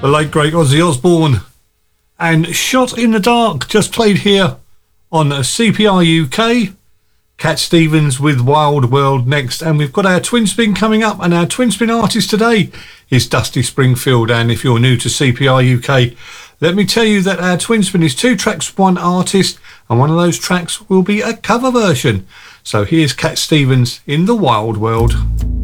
the late great Ozzy Osbourne, and Shot in the Dark, just played here on CPR UK. Cat Stevens with Wild World next, and we've got our Twin Spin coming up, and our Twin Spin artist today is Dusty Springfield. And if you're new to CPR UK, let me tell you that our Twin Spin is 2 tracks, 1 artist, and one of those tracks will be a cover version. So here's Cat Stevens in the Wild World.